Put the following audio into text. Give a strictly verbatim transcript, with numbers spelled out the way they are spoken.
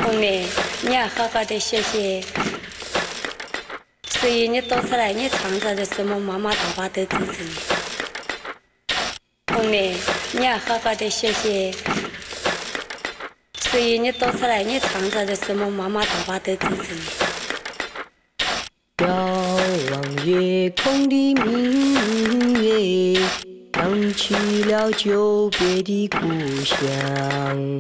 红妹，你要好好的学习。所以你多出来，你创造的什么，妈妈、爸爸都支持你。红妹，你要好好的学习。所以你多出来，你创造的什么，妈妈、爸爸都支持你。 遥望夜空的明月，想起了久别的故乡。